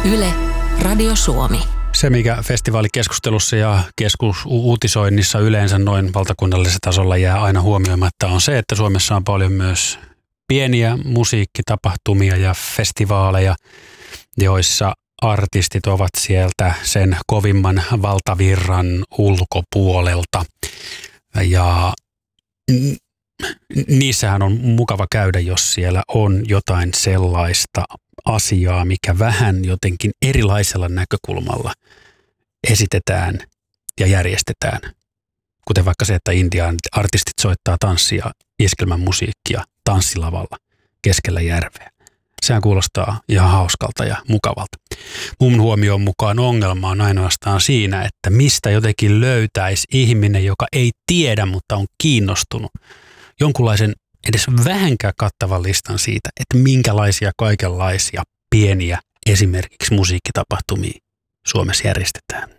Yle, Radio Suomi. Se, mikä festivaalikeskustelussa ja uutisoinnissa yleensä noin valtakunnallisella tasolla jää aina huomioimatta, on se, että Suomessa on paljon myös pieniä musiikkitapahtumia ja festivaaleja, joissa artistit ovat sieltä sen kovimman valtavirran ulkopuolelta. Ja niissähän on mukava käydä, jos siellä on jotain sellaista asiaa, mikä vähän jotenkin erilaisella näkökulmalla esitetään ja järjestetään. Kuten vaikka se, että Intian artistit soittaa tanssia, iskelmän musiikkia tanssilavalla keskellä järveä. Sehän kuulostaa ihan hauskalta ja mukavalta. Mun huomioon mukaan ongelma on ainoastaan siinä, että mistä jotenkin löytäisi ihminen, joka ei tiedä, mutta on kiinnostunut jonkunlaisen edes vähänkään kattavan listan siitä, että minkälaisia kaikenlaisia pieniä esimerkiksi musiikkitapahtumia Suomessa järjestetään.